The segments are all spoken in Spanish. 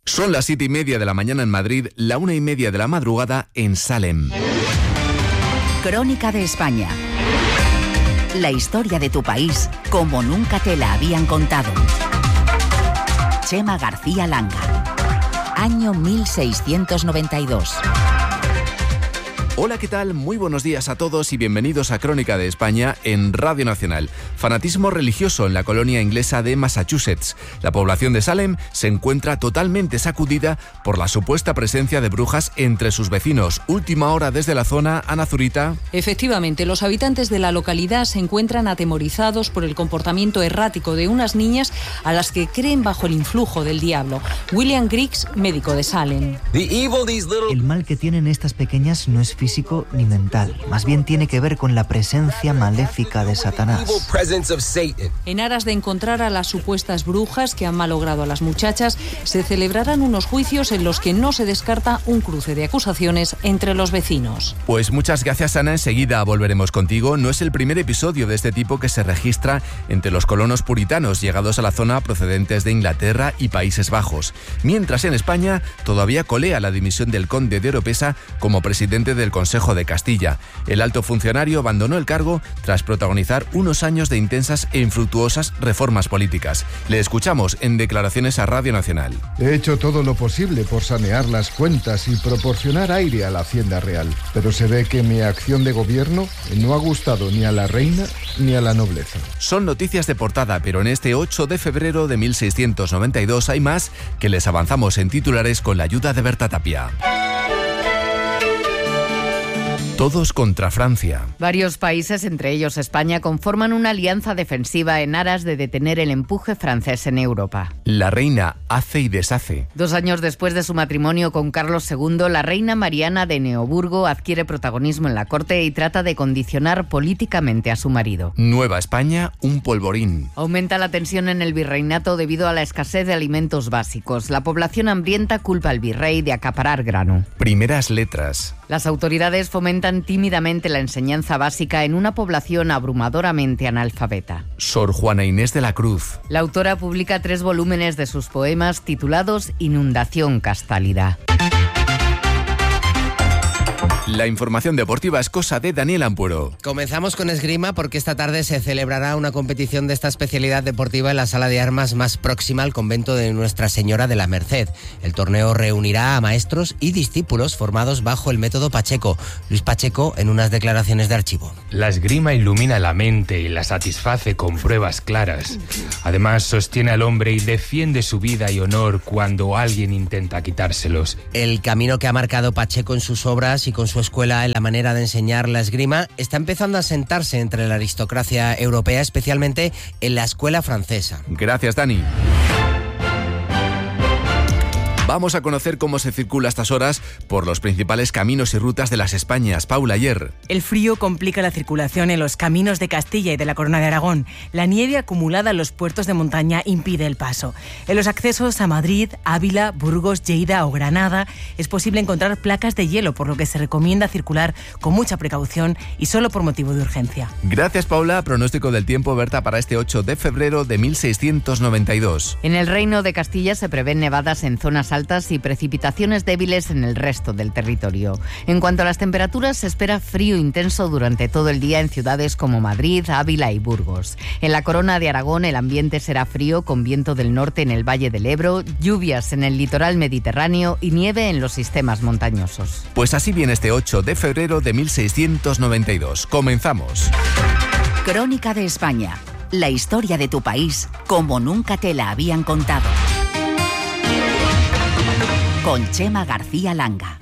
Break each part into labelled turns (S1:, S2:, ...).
S1: Son las 7:30 de la mañana en Madrid, la 1:30 de la madrugada en Salem.
S2: Crónica de España. La historia de tu país como nunca te la habían contado. Chema García Langa. Año 1692.
S1: Hola, ¿qué tal? Muy buenos días a todos y bienvenidos a Crónica de España en Radio Nacional. Fanatismo religioso en la colonia inglesa de Massachusetts. La población de Salem se encuentra totalmente sacudida por la supuesta presencia de brujas entre sus vecinos. Última hora desde la zona, Ana Zurita.
S3: Efectivamente, los habitantes de la localidad se encuentran atemorizados por el comportamiento errático de unas niñas a las que creen bajo el influjo del diablo. William Griggs, médico de Salem.
S4: El mal que tienen estas pequeñas no es físico ni mental, más bien tiene que ver con la presencia maléfica de Satanás.
S3: En aras de encontrar a las supuestas brujas que han malogrado a las muchachas, se celebrarán unos juicios en los que no se descarta un cruce de acusaciones entre los vecinos.
S1: Pues muchas gracias, Ana. Enseguida volveremos contigo. No es el primer episodio de este tipo que se registra entre los colonos puritanos llegados a la zona procedentes de Inglaterra y Países Bajos. Mientras en España todavía colea la dimisión del conde de Oropesa como presidente del Consejo de Castilla. El alto funcionario abandonó el cargo tras protagonizar unos años de intensas e infructuosas reformas políticas. Le escuchamos en declaraciones a Radio Nacional.
S5: He hecho todo lo posible por sanear las cuentas y proporcionar aire a la Hacienda Real, pero se ve que mi acción de gobierno no ha gustado ni a la reina ni a la nobleza.
S1: Son noticias de portada, pero en este 8 de febrero de 1692 hay más que les avanzamos en titulares con la ayuda de Berta Tapia. Todos contra Francia.
S6: Varios países, entre ellos España, conforman una alianza defensiva en aras de detener el empuje francés en Europa.
S1: La reina hace y deshace.
S6: 2 años después de su matrimonio con Carlos II, la reina Mariana de Neoburgo adquiere protagonismo en la corte y trata de condicionar políticamente a su marido.
S1: Nueva España, un polvorín.
S6: Aumenta la tensión en el virreinato debido a la escasez de alimentos básicos. La población hambrienta culpa al virrey de acaparar grano.
S1: Primeras letras.
S6: Las autoridades fomentan tímidamente la enseñanza básica en una población abrumadoramente analfabeta.
S1: Sor Juana Inés de la Cruz.
S6: La autora publica 3 volúmenes de sus poemas titulados Inundación Castálida.
S1: La información deportiva es cosa de Daniel Ampuero.
S7: Comenzamos con esgrima porque esta tarde se celebrará una competición de esta especialidad deportiva en la sala de armas más próxima al convento de Nuestra Señora de la Merced. El torneo reunirá a maestros y discípulos formados bajo el método Pacheco. Luis Pacheco en unas declaraciones de archivo.
S8: La esgrima ilumina la mente y la satisface con pruebas claras. Además, sostiene al hombre y defiende su vida y honor cuando alguien intenta quitárselos.
S7: El camino que ha marcado Pacheco en sus obras y con su escuela en la manera de enseñar la esgrima está empezando a sentarse entre la aristocracia europea, especialmente en la escuela francesa.
S1: Gracias, Dani. Vamos a conocer cómo se circula a estas horas por los principales caminos y rutas de las Españas. Paula, ayer.
S9: El frío complica la circulación en los caminos de Castilla y de la Corona de Aragón. La nieve acumulada en los puertos de montaña impide el paso. En los accesos a Madrid, Ávila, Burgos, Lleida o Granada es posible encontrar placas de hielo, por lo que se recomienda circular con mucha precaución y solo por motivo de urgencia.
S1: Gracias, Paula. Pronóstico del tiempo, Berta, para este 8 de febrero de 1692.
S6: En el Reino de Castilla se prevén nevadas en zonas altas y precipitaciones débiles en el resto del territorio. En cuanto a las temperaturas, se espera frío intenso durante todo el día en ciudades como Madrid, Ávila y Burgos. En la Corona de Aragón el ambiente será frío con viento del norte en el Valle del Ebro, lluvias en el litoral mediterráneo y nieve en los sistemas montañosos.
S1: Pues así viene este 8 de febrero de 1692. Comenzamos.
S2: Crónica de España. La historia de tu país como nunca te la habían contado. Con Chema García Langa.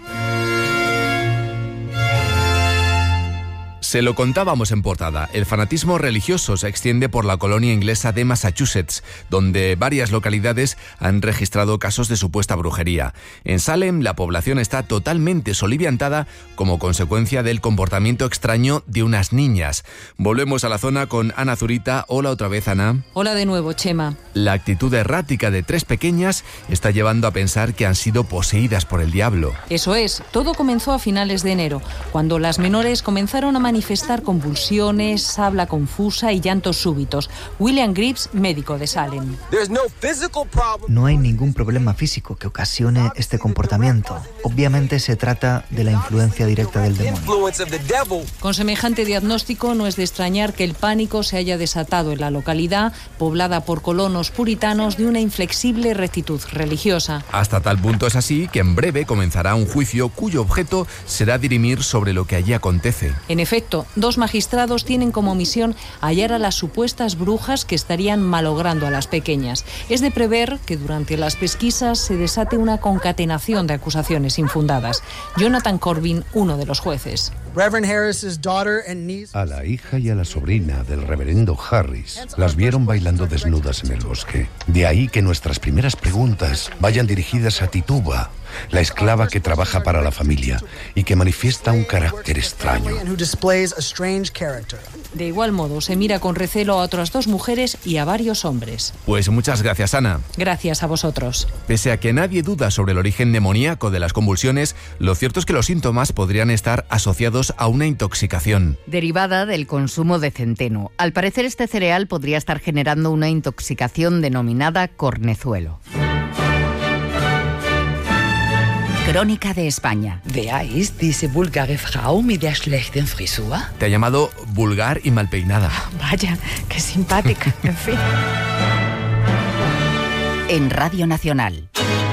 S1: Se lo contábamos en portada. El fanatismo religioso se extiende por la colonia inglesa de Massachusetts, donde varias localidades han registrado casos de supuesta brujería. En Salem, la población está totalmente soliviantada como consecuencia del comportamiento extraño de unas niñas. Volvemos a la zona con Ana Zurita. Hola otra vez, Ana.
S3: Hola de nuevo, Chema.
S1: La actitud errática de 3 pequeñas está llevando a pensar que han sido poseídas por el diablo.
S3: Eso es. Todo comenzó a finales de enero, cuando las menores comenzaron a manifestar manifestar convulsiones, habla confusa y llantos súbitos. William Greaves, médico de Salem.
S4: No hay ningún problema físico que ocasione este comportamiento. Obviamente se trata de la influencia directa del demonio.
S3: Con semejante diagnóstico no es de extrañar que el pánico se haya desatado en la localidad, poblada por colonos puritanos de una inflexible rectitud religiosa.
S1: Hasta tal punto es así que en breve comenzará un juicio cuyo objeto será dirimir sobre lo que allí acontece.
S3: En efecto, 2 magistrados tienen como misión hallar a las supuestas brujas que estarían malogrando a las pequeñas. Es de prever que durante las pesquisas se desate una concatenación de acusaciones infundadas. Jonathan Corbin, uno de los jueces.
S10: A la hija y a la sobrina del reverendo Harris las vieron bailando desnudas en el bosque. De ahí que nuestras primeras preguntas vayan dirigidas a Tituba, la esclava que trabaja para la familia y que manifiesta un carácter extraño.
S3: De igual modo, se mira con recelo a otras 2 mujeres y a varios hombres.
S1: Pues muchas gracias, Ana.
S3: Gracias a vosotros.
S1: Pese a que nadie duda sobre el origen demoníaco de las convulsiones, lo cierto es que los síntomas podrían estar asociados a una intoxicación.
S6: Derivada del consumo de centeno. Al parecer, este cereal podría estar generando una intoxicación denominada cornezuelo.
S2: Crónica de España.
S11: Wer ist diese vulgare Frau mit der schlechten Frisur?
S1: Te ha llamado vulgar y mal peinada.
S11: Vaya, qué simpática. En fin.
S2: En Radio Nacional.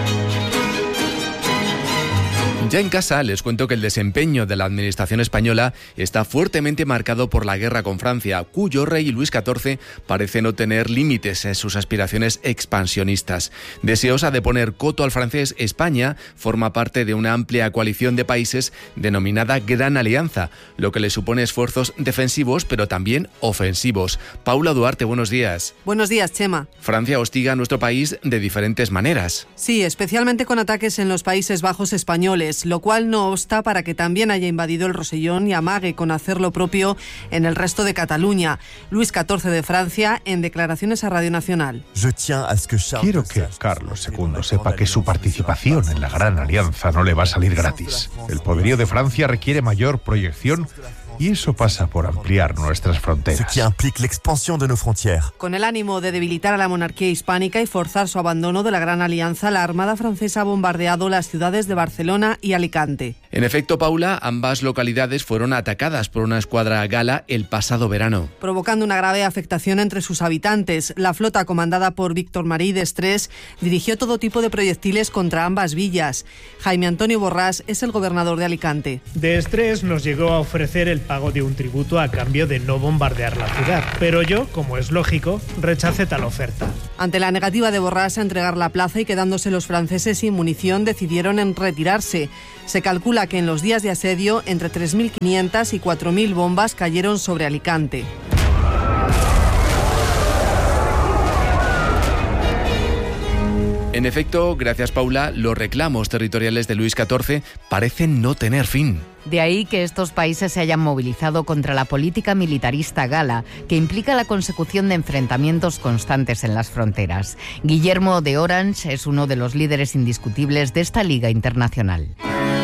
S1: Ya en casa les cuento que el desempeño de la administración española está fuertemente marcado por la guerra con Francia, cuyo rey Luis XIV parece no tener límites en sus aspiraciones expansionistas. Deseosa de poner coto al francés, España forma parte de una amplia coalición de países denominada Gran Alianza, lo que le supone esfuerzos defensivos pero también ofensivos. Paula Duarte, buenos días.
S12: Buenos días, Chema.
S1: Francia hostiga a nuestro país de diferentes maneras.
S12: Sí, especialmente con ataques en los Países Bajos españoles, lo cual no obsta para que también haya invadido el Rosellón y amague con hacer lo propio en el resto de Cataluña. Luis XIV de Francia, en declaraciones a Radio Nacional.
S13: Quiero que Carlos II sepa que su participación en la Gran Alianza no le va a salir gratis. El poderío de Francia requiere mayor proyección y eso pasa por ampliar nuestras fronteras.
S12: Con el ánimo de debilitar a la monarquía hispánica y forzar su abandono de la Gran Alianza, la Armada francesa ha bombardeado las ciudades de Barcelona y Alicante.
S1: En efecto, Paula, ambas localidades fueron atacadas por una escuadra gala el pasado verano,
S12: provocando una grave afectación entre sus habitantes. La flota comandada por Víctor Marí d'Estrés dirigió todo tipo de proyectiles contra ambas villas. Jaime Antonio Borràs es el gobernador de Alicante.
S14: D'Estrés nos llegó a ofrecer el pago de un tributo a cambio de no bombardear la ciudad, pero yo, como es lógico, rechacé tal oferta.
S12: Ante la negativa de Borràs a entregar la plaza y quedándose los franceses sin munición, decidieron en retirarse. Se calcula que en los días de asedio entre 3.500 y 4.000 bombas cayeron sobre Alicante.
S1: En efecto, gracias Paula, los reclamos territoriales de Luis XIV parecen no tener fin.
S6: De ahí que estos países se hayan movilizado contra la política militarista gala, que implica la consecución de enfrentamientos constantes en las fronteras. Guillermo de Orange es uno de los líderes indiscutibles de esta liga internacional.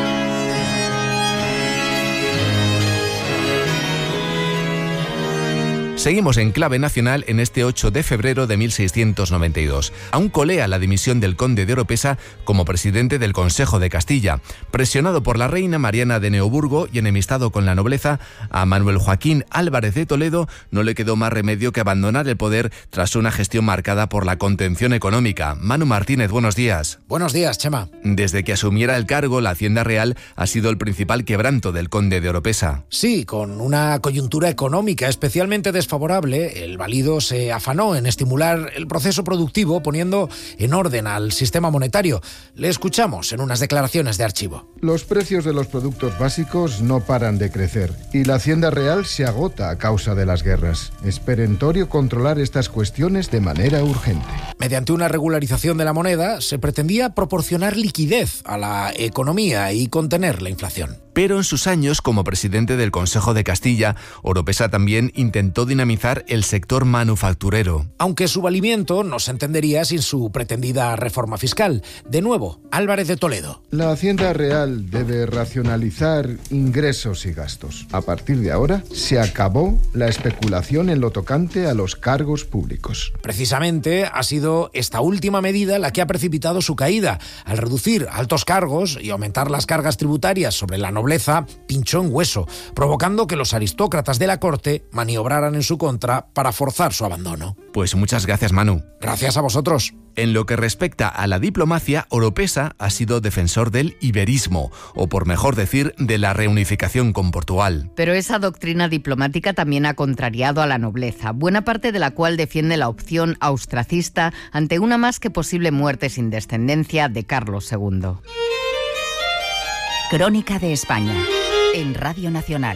S1: Seguimos en clave nacional en este 8 de febrero de 1692. Aún colea la dimisión del conde de Oropesa como presidente del Consejo de Castilla. Presionado por la reina Mariana de Neoburgo y enemistado con la nobleza, a Manuel Joaquín Álvarez de Toledo no le quedó más remedio que abandonar el poder tras una gestión marcada por la contención económica. Manu Martínez, buenos días.
S15: Buenos días, Chema.
S1: Desde que asumiera el cargo, la Hacienda Real ha sido el principal quebranto del conde de Oropesa.
S15: Sí, con una coyuntura económica especialmente desfavorable, el valido se afanó en estimular el proceso productivo poniendo en orden al sistema monetario. Le escuchamos en unas declaraciones de archivo.
S5: Los precios de los productos básicos no paran de crecer y la Hacienda Real se agota a causa de las guerras. Es perentorio controlar estas cuestiones de manera urgente.
S15: Mediante una regularización de la moneda se pretendía proporcionar liquidez a la economía y contener la inflación.
S1: pero en sus años como presidente del Consejo de Castilla, Oropesa también intentó dinamizar el sector manufacturero.
S15: Aunque su valimiento no se entendería sin su pretendida reforma fiscal. De nuevo, Álvarez de Toledo.
S5: La Hacienda Real debe racionalizar ingresos y gastos. A partir de ahora, se acabó la especulación en lo tocante a los cargos públicos.
S15: Precisamente ha sido esta última medida la que ha precipitado su caída. Al reducir altos cargos y aumentar las cargas tributarias sobre la nobleza, pinchó en hueso, provocando que los aristócratas de la corte maniobraran en su contra para forzar su abandono.
S1: Pues muchas gracias, Manu.
S15: Gracias a vosotros.
S1: En lo que respecta a la diplomacia, Oropesa ha sido defensor del iberismo, o por mejor decir, de la reunificación con Portugal.
S6: Pero esa doctrina diplomática también ha contrariado a la nobleza, buena parte de la cual defiende la opción austracista ante una más que posible muerte sin descendencia de Carlos II.
S2: Crónica de España, en Radio Nacional.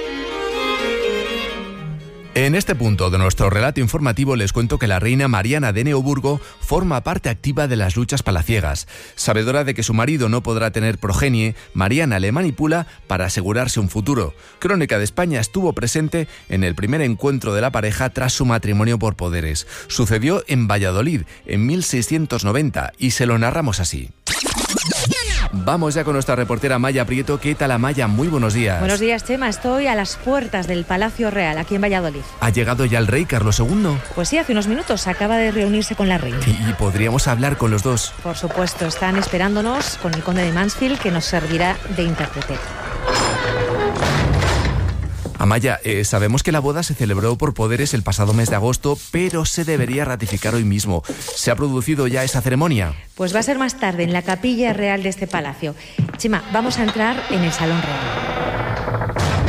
S1: En este punto de nuestro relato informativo les cuento que la reina Mariana de Neoburgo forma parte activa de las luchas palaciegas. Sabedora de que su marido no podrá tener progenie, Mariana le manipula para asegurarse un futuro. Crónica de España estuvo presente en el primer encuentro de la pareja tras su matrimonio por poderes. Sucedió en Valladolid en 1690 y se lo narramos así. Vamos ya con nuestra reportera Maya Prieto. ¿Qué tal, Maya? Muy buenos días.
S16: Buenos días, Chema. Estoy a las puertas del Palacio Real, aquí en Valladolid.
S1: ¿Ha llegado ya el rey Carlos II?
S16: Pues sí, hace unos minutos acaba de reunirse con la reina.
S1: ¿Y podríamos hablar con los dos?
S16: Por supuesto, están esperándonos con el conde de Mansfield, que nos servirá de intérprete.
S1: Amaya, sabemos que la boda se celebró por poderes el pasado mes de agosto, pero se debería ratificar hoy mismo. ¿Se ha producido ya esa ceremonia?
S16: Pues va a ser más tarde, en la capilla real de este palacio. Chema, vamos a entrar en el salón real.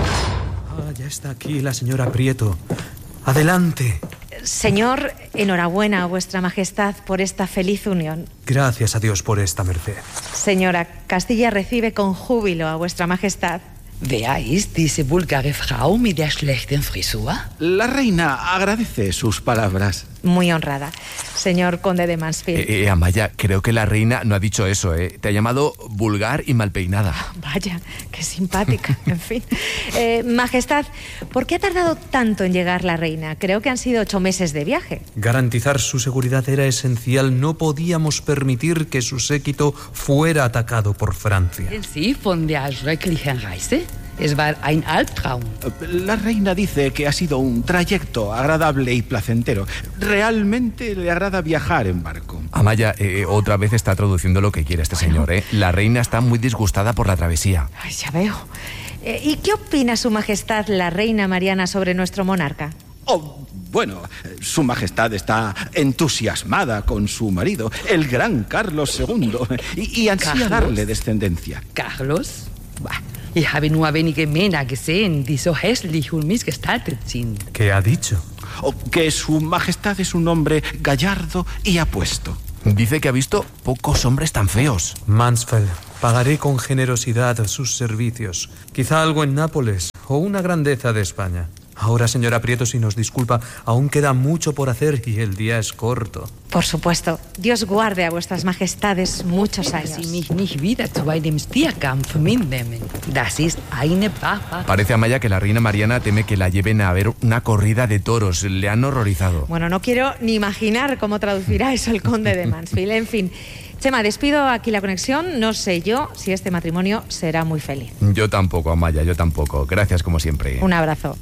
S17: Ya está aquí la señora Prieto. Adelante.
S16: Señor, enhorabuena a vuestra majestad por esta feliz unión.
S17: Gracias a Dios por esta merced.
S16: Señora, Castilla recibe con júbilo a vuestra majestad.
S11: Wer ist diese vulgare Frau mit der schlechten Frisur?
S18: La reina agradece sus palabras.
S16: Muy honrada, señor conde de Mansfield.
S1: Amaya, creo que la reina no ha dicho eso, Te ha llamado vulgar y mal peinada.
S16: Vaya, qué simpática, en fin. Majestad, ¿por qué ha tardado tanto en llegar la reina? Creo que han sido 8 meses de viaje.
S17: Garantizar su seguridad era esencial. No podíamos permitir que su séquito fuera atacado por Francia.
S11: Sie von der schrecklichen Reise? Es war ein Albtraum.
S18: La reina dice que ha sido un trayecto agradable y placentero. Realmente le agrada viajar en barco.
S1: Amaya, otra vez está traduciendo lo que quiere este señor, La reina está muy disgustada por la travesía.
S16: Ay, ya veo. ¿Y qué opina su majestad, la reina Mariana, sobre nuestro monarca?
S18: Bueno, su majestad está entusiasmada con su marido, el gran Carlos II, y ansía darle descendencia.
S11: ¿Carlos? Bah. Ich habe nur wenige Männer gesehen, die so hässlich und missgestaltet sind.
S17: ¿Qué ha dicho?
S18: Que su majestad es un hombre gallardo y apuesto.
S1: Dice que ha visto pocos hombres tan feos.
S17: Mansfield, pagaré con generosidad sus servicios. Quizá algo en Nápoles o una grandeza de España. Ahora, señora Prieto, si nos disculpa, aún queda mucho por hacer y el día es corto.
S16: Por supuesto. Dios guarde a vuestras majestades muchos años.
S11: Sie mich nicht wieder zu einem Stierkampf mitnehmen. Das ist eine Papa.
S1: Parece, Amaya, que la reina Mariana teme que la lleven a ver una corrida de toros. Le han horrorizado.
S16: Bueno, no quiero ni imaginar cómo traducirá eso el conde de Mansfield. En fin. Chema, despido aquí la conexión. No sé yo si este matrimonio será muy feliz.
S1: Yo tampoco, Amaya, yo tampoco. Gracias como siempre.
S16: Un abrazo.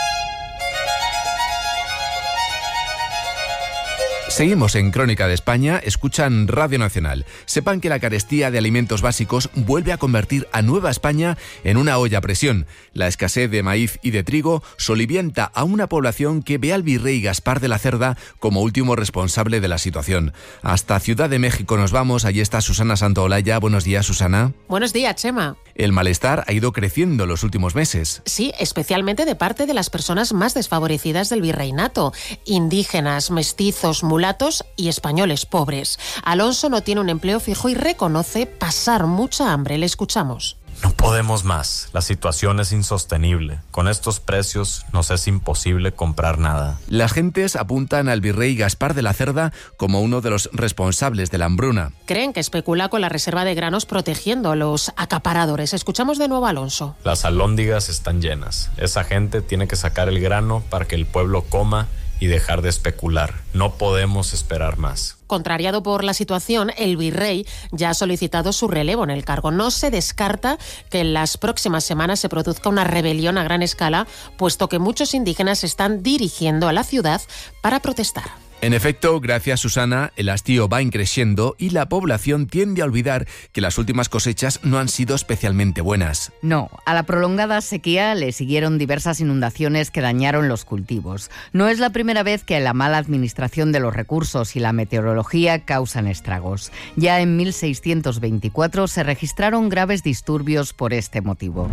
S1: Seguimos en Crónica de España, escuchan Radio Nacional. Sepan que la carestía de alimentos básicos vuelve a convertir a Nueva España en una olla a presión. La escasez de maíz y de trigo solivianta a una población que ve al virrey Gaspar de la Cerda como último responsable de la situación. Hasta Ciudad de México nos vamos, allí está Susana Santaolalla. Buenos días, Susana.
S19: Buenos días, Chema.
S1: El malestar ha ido creciendo los últimos meses.
S19: Sí, especialmente de parte de las personas más desfavorecidas del virreinato, indígenas, mestizos, mulatos y españoles pobres. Alonso no tiene un empleo fijo y reconoce pasar mucha hambre. Le escuchamos.
S20: No podemos más. La situación es insostenible. Con estos precios nos es imposible comprar nada.
S1: Las gentes apuntan al virrey Gaspar de la Cerda como uno de los responsables de la hambruna.
S19: Creen que especula con la reserva de granos protegiendo a los acaparadores. Escuchamos de nuevo a Alonso.
S20: Las alhóndigas están llenas. Esa gente tiene que sacar el grano para que el pueblo coma y dejar de especular. No podemos esperar más.
S19: Contrariado por la situación, el virrey ya ha solicitado su relevo en el cargo. No se descarta que en las próximas semanas se produzca una rebelión a gran escala, puesto que muchos indígenas se están dirigiendo a la ciudad para protestar.
S1: En efecto, gracias Susana, el hastío va increciendo y la población tiende a olvidar que las últimas cosechas no han sido especialmente buenas.
S6: No, a la prolongada sequía le siguieron diversas inundaciones que dañaron los cultivos. No es la primera vez que la mala administración de los recursos y la meteorología causan estragos. Ya en 1624 se registraron graves disturbios por este motivo.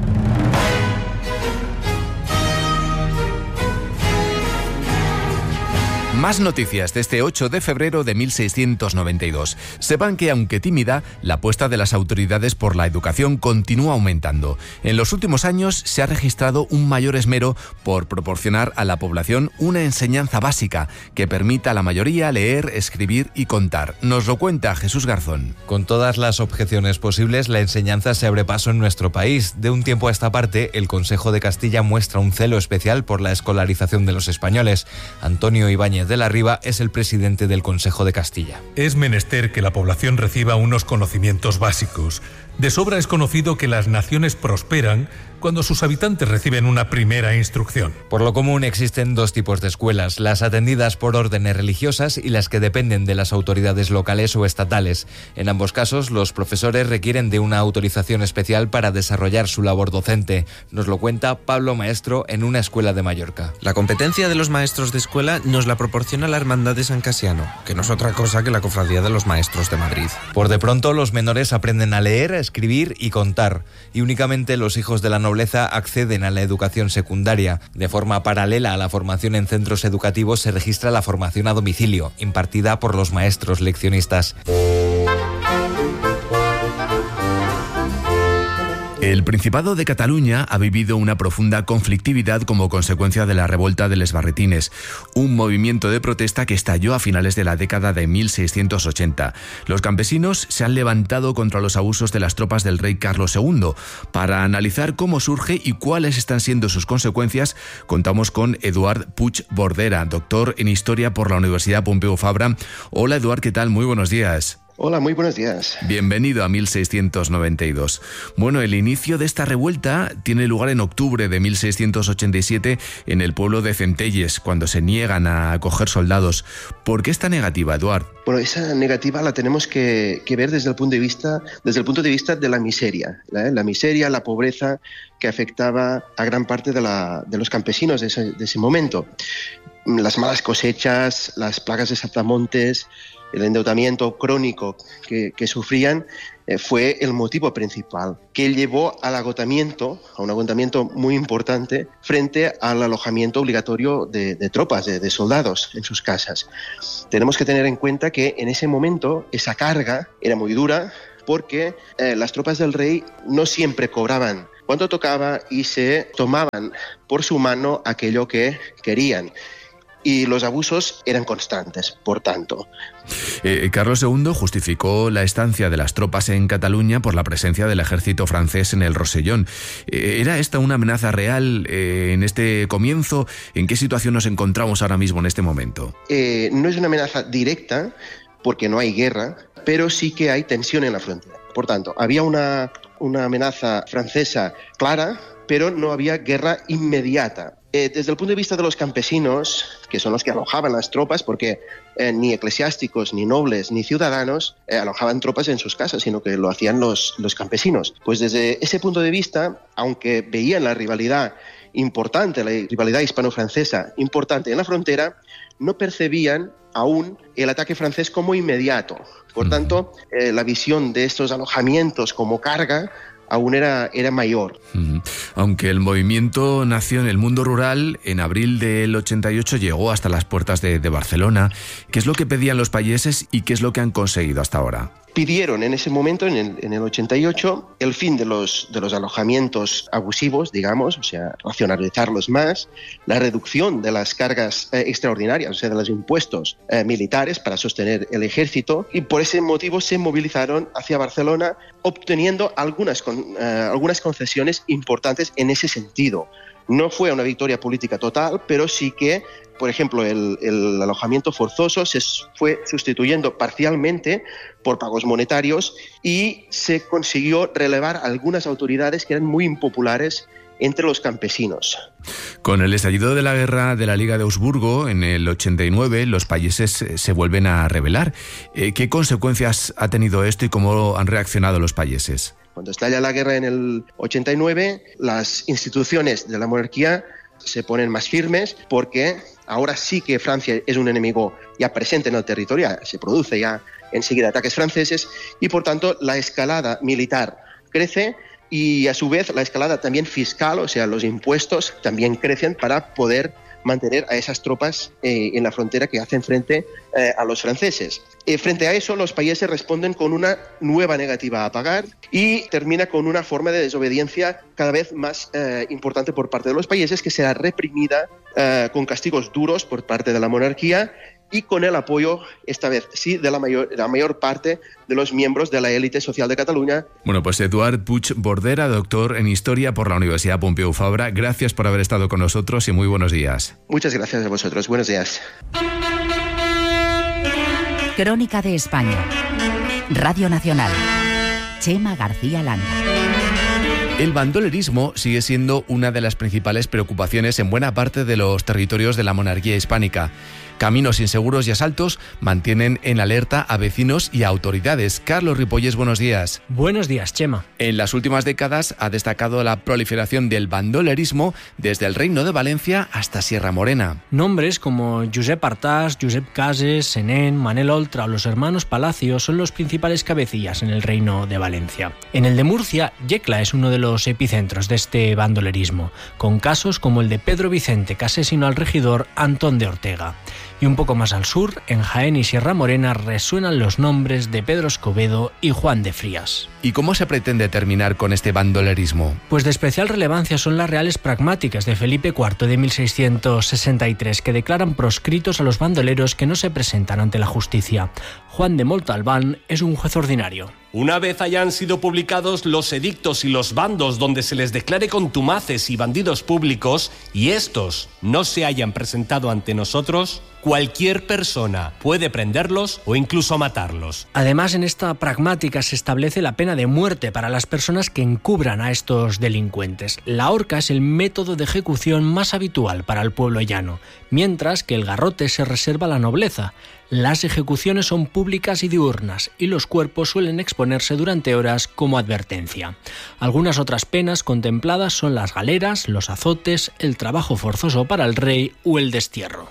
S1: Más noticias de este 8 de febrero de 1692. Sepan que, aunque tímida, la apuesta de las autoridades por la educación continúa aumentando. En los últimos años se ha registrado un mayor esmero por proporcionar a la población una enseñanza básica que permita a la mayoría leer, escribir y contar. Nos lo cuenta Jesús Garzón.
S21: Con todas las objeciones posibles, la enseñanza se abre paso en nuestro país. De un tiempo a esta parte, el Consejo de Castilla muestra un celo especial por la escolarización de los españoles. Antonio Ibáñez de la Riva es el presidente del Consejo de Castilla.
S22: Es menester que la población reciba unos conocimientos básicos. De sobra es conocido que las naciones prosperan cuando sus habitantes reciben una primera instrucción.
S21: Por lo común existen dos tipos de escuelas, las atendidas por órdenes religiosas y las que dependen de las autoridades locales o estatales. En ambos casos, los profesores requieren de una autorización especial para desarrollar su labor docente. Nos lo cuenta Pablo Maestro en una escuela de Mallorca.
S23: La competencia de los maestros de escuela nos la proporciona la Hermandad de San Casiano, que no es otra cosa que la Cofradía de los Maestros de Madrid.
S21: Por de pronto, los menores aprenden a leer, a escribir y contar, y únicamente los hijos de la nobleza acceden a la educación secundaria. De forma paralela a la formación en centros educativos se registra la formación a domicilio, impartida por los maestros leccionistas.
S1: El Principado de Cataluña ha vivido una profunda conflictividad como consecuencia de la revolta de les Barretines, un movimiento de protesta que estalló a finales de la década de 1680. Los campesinos se han levantado contra los abusos de las tropas del rey Carlos II. Para analizar cómo surge y cuáles están siendo sus consecuencias, contamos con Eduard Puig Bordera, doctor en Historia por la Universidad Pompeu Fabra. Hola Eduard, ¿qué tal? Muy buenos días.
S24: Hola, muy buenos días.
S1: Bienvenido a 1692. Bueno, el inicio de esta revuelta tiene lugar en octubre de 1687 en el pueblo de Centelles, cuando se niegan a acoger soldados. ¿Por qué esta negativa, Eduard?
S24: Bueno, esa negativa la tenemos que ver desde el punto de vista de la miseria. La miseria, la pobreza que afectaba a gran parte de los campesinos de ese momento. Las malas cosechas, las plagas de saltamontes, el endeudamiento crónico que sufrían fue el motivo principal que llevó a un agotamiento muy importante frente al alojamiento obligatorio de tropas, de soldados en sus casas. Tenemos que tener en cuenta que en ese momento esa carga era muy dura porque las tropas del rey no siempre cobraban cuando tocaba y se tomaban por su mano aquello que querían. Y los abusos eran constantes, por tanto.
S1: Carlos II justificó la estancia de las tropas en Cataluña por la presencia del ejército francés en el Rosellón. ¿Era esta una amenaza real en este comienzo? ¿En qué situación nos encontramos ahora mismo en este momento?
S24: No es una amenaza directa, porque no hay guerra, pero sí que hay tensión en la frontera. Por tanto, había una amenaza francesa clara, pero no había guerra inmediata. Desde el punto de vista de los campesinos, que son los que alojaban las tropas, porque ni eclesiásticos, ni nobles, ni ciudadanos alojaban tropas en sus casas, sino que lo hacían los campesinos. Pues desde ese punto de vista, aunque veían la rivalidad importante, la rivalidad hispano-francesa importante en la frontera, no percibían aún el ataque francés como inmediato. Por tanto, la visión de estos alojamientos como carga aún era mayor.
S1: Aunque el movimiento nació en el mundo rural, en abril del 88 llegó hasta las puertas de Barcelona. ¿Qué es lo que pedían los payeses y qué es lo que han conseguido hasta ahora?
S24: pidieron en ese momento, en el 88, el fin de los alojamientos abusivos, digamos, o sea, racionalizarlos más, la reducción de las cargas extraordinarias, o sea, de los impuestos militares para sostener el ejército, y por ese motivo se movilizaron hacia Barcelona, obteniendo algunas concesiones importantes en ese sentido. No fue una victoria política total, pero sí que, por ejemplo, el alojamiento forzoso se fue sustituyendo parcialmente por pagos monetarios y se consiguió relevar algunas autoridades que eran muy impopulares entre los campesinos.
S1: Con el estallido de la guerra de la Liga de Augsburgo en el 89, los payeses se vuelven a rebelar. ¿Qué consecuencias ha tenido esto y cómo han reaccionado los payeses?
S24: Cuando estalla la guerra en el 89, las instituciones de la monarquía se ponen más firmes porque ahora sí que Francia es un enemigo ya presente en el territorio, se produce ya enseguida ataques franceses y por tanto la escalada militar crece y a su vez la escalada también fiscal, o sea, los impuestos también crecen para poder mantener a esas tropas en la frontera que hacen frente a los franceses. Frente a eso, los payeses responden con una nueva negativa a pagar y termina con una forma de desobediencia cada vez más importante por parte de los payeses, que será reprimida con castigos duros por parte de la monarquía y con el apoyo, esta vez sí, de la mayor parte de los miembros de la élite social de Cataluña.
S1: Bueno, pues Eduard Puig Bordera, doctor en Historia por la Universidad Pompeu Fabra, gracias por haber estado con nosotros y muy buenos días.
S24: Muchas gracias a vosotros. Buenos días.
S2: Crónica de España. Radio Nacional. Chema García Landa.
S1: El bandolerismo sigue siendo una de las principales preocupaciones en buena parte de los territorios de la monarquía hispánica. Caminos inseguros y asaltos mantienen en alerta a vecinos y a autoridades. Carlos Ripollés, buenos días.
S4: Buenos días, Chema.
S1: En las últimas décadas ha destacado la proliferación del bandolerismo desde el Reino de Valencia hasta Sierra Morena.
S4: Nombres como Josep Artàs, Josep Cases, Senén, Manel Oltra o los hermanos Palacio son los principales cabecillas en el Reino de Valencia. En el de Murcia, Yecla es uno de los epicentros de este bandolerismo, con casos como el de Pedro Vicente, que asesinó al regidor Antón de Ortega. Y un poco más al sur, en Jaén y Sierra Morena, resuenan los nombres de Pedro Escobedo y Juan de Frías.
S1: ¿Y cómo se pretende terminar con este bandolerismo?
S4: Pues de especial relevancia son las reales pragmáticas de Felipe IV de 1663, que declaran proscritos a los bandoleros que no se presentan ante la justicia. Juan de Montalbán es un juez ordinario.
S7: Una vez hayan sido publicados los edictos y los bandos donde se les declare contumaces y bandidos públicos, y estos no se hayan presentado ante nosotros, cualquier persona puede prenderlos o incluso matarlos.
S4: Además, en esta pragmática se establece la pena de muerte para las personas que encubran a estos delincuentes. La horca es el método de ejecución más habitual para el pueblo llano, mientras que el garrote se reserva a la nobleza. Las ejecuciones son públicas y diurnas y los cuerpos suelen exponerse durante horas como advertencia. Algunas otras penas contempladas son las galeras, los azotes, el trabajo forzoso para el rey o el destierro.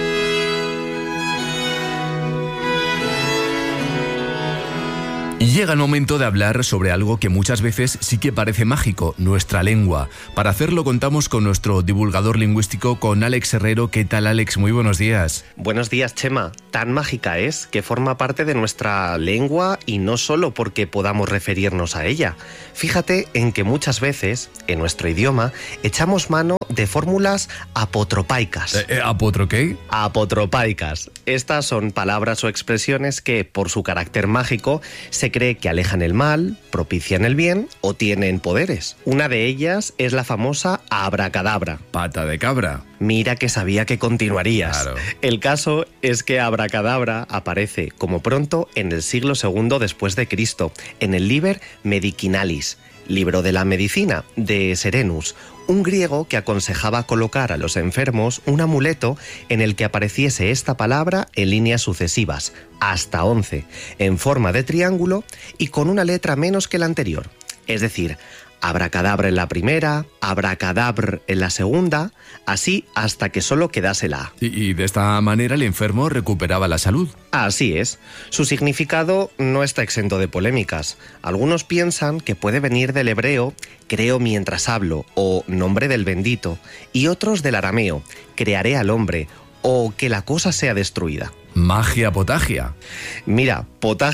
S1: Llega el momento de hablar sobre algo que muchas veces sí que parece mágico, nuestra lengua. Para hacerlo contamos con nuestro divulgador lingüístico, con Alex Herrero. ¿Qué tal, Alex? Muy buenos días.
S8: Buenos días, Chema. Tan mágica es que forma parte de nuestra lengua y no solo porque podamos referirnos a ella. Fíjate en que muchas veces, en nuestro idioma, echamos mano de fórmulas apotropaicas.
S1: ¿Apotro qué?
S8: Apotropaicas. Estas son palabras o expresiones que, por su carácter mágico, se cree que alejan el mal, propician el bien o tienen poderes. Una de ellas es la famosa abracadabra.
S1: Pata de cabra.
S8: Mira que sabía que continuarías.
S1: Claro.
S8: El caso es que abracadabra aparece como pronto en el siglo II después de Cristo, en el Liber Medicinalis, libro de la medicina de Serenus, un griego que aconsejaba colocar a los enfermos un amuleto en el que apareciese esta palabra en líneas sucesivas, hasta 11, en forma de triángulo y con una letra menos que la anterior. Es decir, abracadabra en la primera, abracadabr en la segunda, así hasta que solo quedase la A.
S1: Y de esta manera el enfermo recuperaba la salud.
S8: Así es. Su significado no está exento de polémicas. Algunos piensan que puede venir del hebreo creo mientras hablo o nombre del bendito, y otros del arameo crearé al hombre o que la cosa sea destruida.
S1: Magia potagia.
S8: Mira, potagia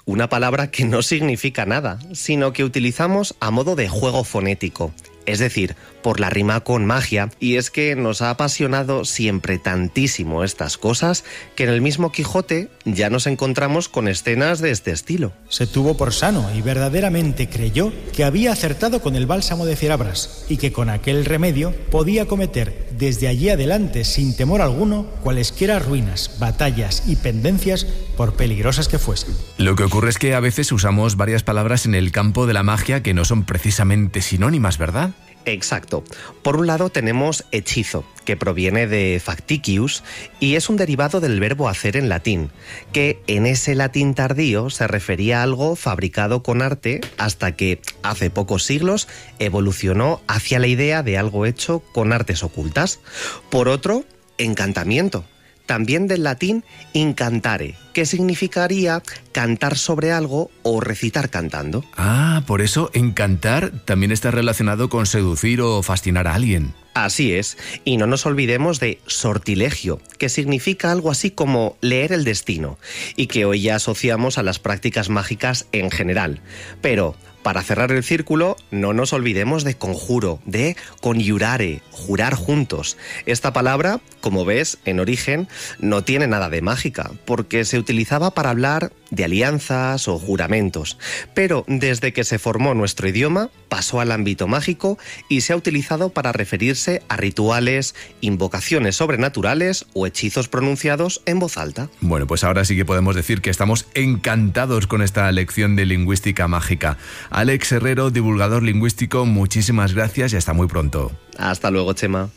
S8: una palabra que no significa nada, sino que utilizamos a modo de juego fonético. Es decir, por la rima con magia, y es que nos ha apasionado siempre tantísimo estas cosas que en el mismo Quijote ya nos encontramos con escenas de este estilo.
S3: Se tuvo por sano y verdaderamente creyó que había acertado con el bálsamo de Fierabrás y que con aquel remedio podía cometer desde allí adelante sin temor alguno cualesquiera ruinas, batallas y pendencias por peligrosas que fuesen.
S1: Lo que ocurre es que a veces usamos varias palabras en el campo de la magia que no son precisamente sinónimas, ¿verdad?
S8: Exacto. Por un lado tenemos hechizo, que proviene de facticius y es un derivado del verbo hacer en latín, que en ese latín tardío se refería a algo fabricado con arte hasta que, hace pocos siglos, evolucionó hacia la idea de algo hecho con artes ocultas. Por otro, encantamiento, también del latín incantare, que significaría cantar sobre algo o recitar cantando.
S1: Ah, por eso encantar también está relacionado con seducir o fascinar a alguien.
S8: Así es, y no nos olvidemos de sortilegio, que significa algo así como leer el destino, y que hoy ya asociamos a las prácticas mágicas en general. Pero, para cerrar el círculo, no nos olvidemos de conjuro, de conjurare, jurar juntos. Esta palabra, como ves, en origen, no tiene nada de mágica, porque se utilizaba para hablar de alianzas o juramentos. Pero desde que se formó nuestro idioma, pasó al ámbito mágico y se ha utilizado para referirse a rituales, invocaciones sobrenaturales o hechizos pronunciados en voz alta.
S1: Bueno, pues ahora sí que podemos decir que estamos encantados con esta lección de lingüística mágica. Alex Herrero, divulgador lingüístico, muchísimas gracias y hasta muy pronto.
S8: Hasta luego, Chema.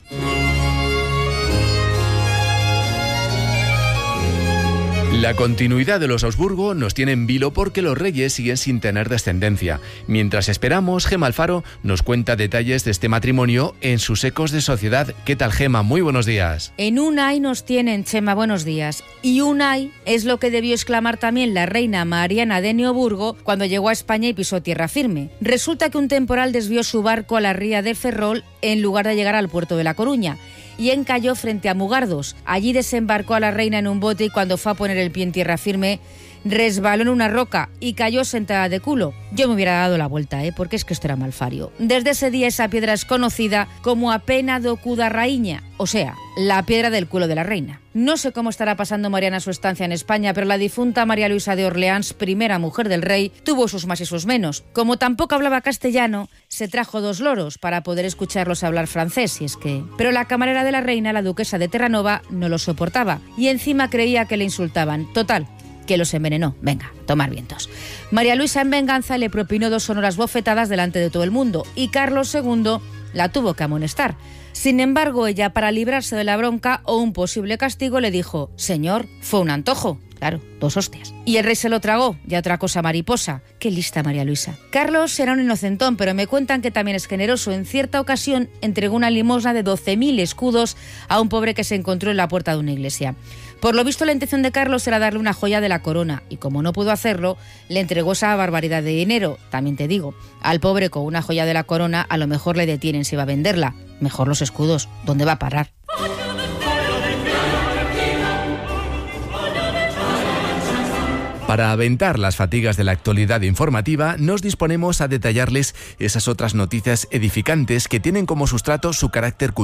S1: La continuidad de los Habsburgo nos tiene en vilo porque los reyes siguen sin tener descendencia. Mientras esperamos, Gema Alfaro nos cuenta detalles de este matrimonio en sus Ecos de Sociedad. ¿Qué tal, Gema? Muy buenos días.
S9: En un ay nos tienen, Chema, buenos días. Y un ay es lo que debió exclamar también la reina Mariana de Neoburgo cuando llegó a España y pisó tierra firme. Resulta que un temporal desvió su barco a la ría de Ferrol en lugar de llegar al puerto de La Coruña y encalló frente a Mugardos. Allí desembarcó a la reina en un bote y cuando fue a poner el pie en tierra firme, resbaló en una roca y cayó sentada de culo. Yo me hubiera dado la vuelta, porque es que esto era malfario. Desde ese día esa piedra es conocida como a pena do cu da raíña, o sea, la piedra del culo de la reina. No sé cómo estará pasando Mariana su estancia en España, pero la difunta María Luisa de Orleans, primera mujer del rey, tuvo sus más y sus menos. Como tampoco hablaba castellano, se trajo 2 loros para poder escucharlos hablar francés, si es que... Pero la camarera de la reina, la duquesa de Terranova, no lo soportaba y encima creía que le insultaban. Total, que los envenenó. Venga, tomar vientos. María Luisa, en venganza, le propinó 2 sonoras bofetadas delante de todo el mundo y Carlos II la tuvo que amonestar. Sin embargo, ella, para librarse de la bronca o un posible castigo, le dijo: «Señor, fue un antojo». Claro, 2 hostias. Y el rey se lo tragó, y otra cosa mariposa. Qué lista María Luisa. Carlos era un inocentón, pero me cuentan que también es generoso. En cierta ocasión entregó una limosna de 12.000 escudos a un pobre que se encontró en la puerta de una iglesia. Por lo visto, la intención de Carlos era darle una joya de la corona, y como no pudo hacerlo, le entregó esa barbaridad de dinero. También te digo, al pobre con una joya de la corona a lo mejor le detienen si va a venderla. Mejor los escudos. ¿Dónde va a parar?
S1: Para aventar las fatigas de la actualidad informativa, nos disponemos a detallarles esas otras noticias edificantes que tienen como sustrato su carácter cultural